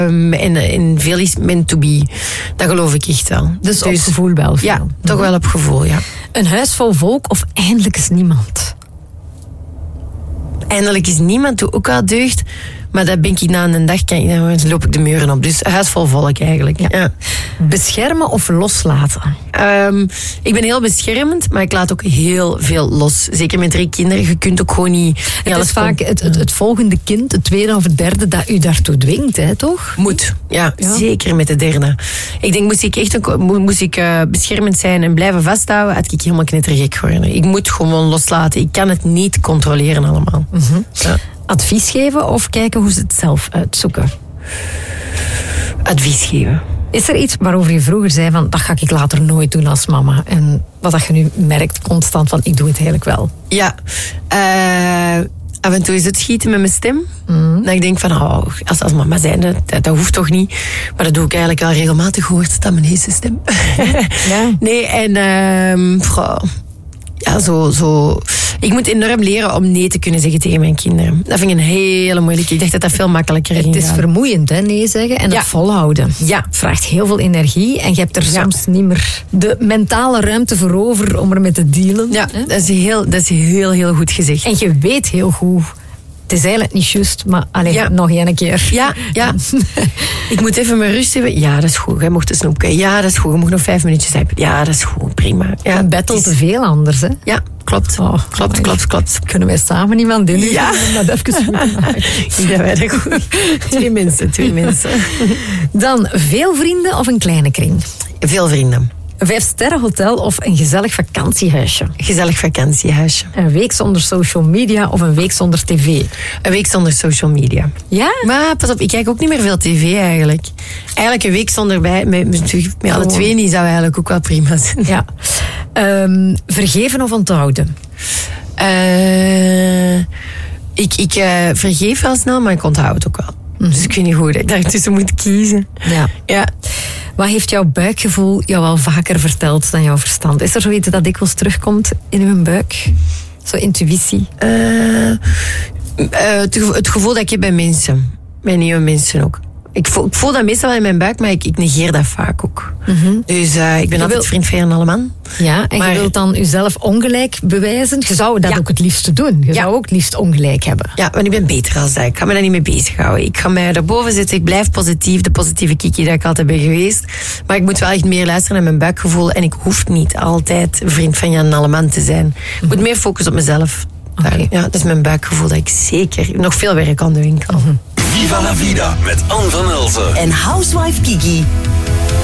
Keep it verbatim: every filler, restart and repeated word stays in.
Um, en, en veel is meant to be. Dat geloof ik echt wel. Dus, dus op gevoel wel veel. Ja, toch wel op gevoel, ja. Een huis vol volk of eindelijk is niemand? Eindelijk is niemand, doe ook al deugd. Maar dat ben ik na een dag, kan ik, dan loop ik de muren op. Dus huis vol volk eigenlijk. Ja. Ja. Beschermen of loslaten? Um, ik ben heel beschermend, maar ik laat ook heel veel los. Zeker met drie kinderen. Je kunt ook gewoon niet... Het is vaak het, het, het volgende kind, het tweede of het derde, dat u daartoe dwingt, hè, toch? Moet, ja, ja. Zeker met de derde. Ik denk, moest ik echt een, moest ik, uh, beschermend zijn en blijven vasthouden, had ik helemaal knettergek geworden. Ik moet gewoon loslaten. Ik kan het niet controleren allemaal. Mm-hmm. Ja. Advies geven of kijken hoe ze het zelf uitzoeken? Advies geven. Is er iets waarover je vroeger zei van dat ga ik later nooit doen als mama? En wat dat je nu merkt constant van ik doe het eigenlijk wel? Ja, uh, af en toe is het schieten met mijn stem. Mm. Dat ik denk van oh, als, als mama zijn, dat, dat hoeft toch niet. Maar dat doe ik eigenlijk al regelmatig, hoort dat mijn heese stem. Ja. Nee, en uh, vrouw, ja, zo, zo. Ik moet enorm leren om nee te kunnen zeggen tegen mijn kinderen. Dat vind ik een hele moeilijke. Ik dacht dat dat veel makkelijker ging. Het is vermoeiend, hè, nee zeggen en ja. Het volhouden. Ja. Het vraagt heel veel energie en je hebt er ja. soms niet meer de mentale ruimte voor over om ermee te dealen. Ja, hè? dat, is heel, dat is heel, heel goed gezegd. En je weet heel goed... Het is eigenlijk niet juist, maar allez, ja. nog één keer. Ja, ja. Ik moet even mijn rust hebben. Ja, dat is goed. Jij mocht een snoepje. Ja, dat is goed. Je mocht nog vijf minuutjes hebben. Ja, dat is goed. Prima. Ja, een battle is... te veel anders, hè? Ja, klopt. Oh, klopt, my. klopt, klopt. Kunnen wij samen iemand doen? Ja. Dat even goed maken. Ja, wij dat goed. Twee mensen, twee mensen. Dan veel vrienden of een kleine kring? Veel vrienden. Een vijfsterrenhotel of een gezellig vakantiehuisje? Gezellig vakantiehuisje. Een week zonder social media of een week zonder tv? Een week zonder social media. Ja? Maar pas op, ik kijk ook niet meer veel tv eigenlijk. Eigenlijk een week zonder bij, met, met, met alle oh. twee niet zou eigenlijk ook wel prima zijn. Ja. Um, vergeven of onthouden? Uh, ik ik uh, vergeef wel snel, maar ik onthoud het ook wel. Mm-hmm. Dus ik weet niet hoe ik daartussen moet kiezen. Ja. Ja. Wat heeft jouw buikgevoel jou al vaker verteld dan jouw verstand? Is er zoiets dat dikwijls terugkomt in uw buik? Zo intuïtie? Uh, uh, het gevoel dat ik heb bij mensen. Bij nieuwe mensen ook. Ik voel, ik voel dat meestal wel in mijn buik, maar ik, ik negeer dat vaak ook. Mm-hmm. Dus uh, ik ben je altijd wil... vriend van Jan Alleman. Ja, en maar... je wilt dan jezelf ongelijk bewijzen? Je zou dat ja. ook het liefste doen. Je ja. zou ook het liefst ongelijk hebben. Ja, maar ik ben beter als dat. Ik ga me daar niet mee bezighouden. Ik ga mij daarboven zitten. Ik blijf positief. De positieve kiki dat ik altijd ben geweest. Maar ik moet wel echt meer luisteren naar mijn buikgevoel. En ik hoef niet altijd vriend van Jan Alleman te zijn. Mm-hmm. Ik moet meer focussen op mezelf. Okay. Ja, dat is mijn buikgevoel dat ik zeker nog veel werk aan de winkel. Mm-hmm. Viva la Vida met Anne van Elzen. En Housewife Kiki.